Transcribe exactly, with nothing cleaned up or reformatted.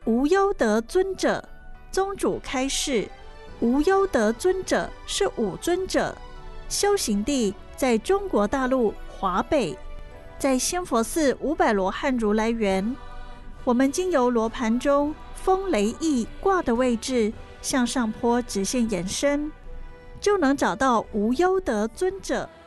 无忧德尊者，宗主开示，无忧德尊者是五尊者，修行地在中国大陆华北，在仙佛寺五百罗汉如来园。我们经由罗盘中风雷翼卦的位置向上坡直线延伸，就能找到无忧德尊者。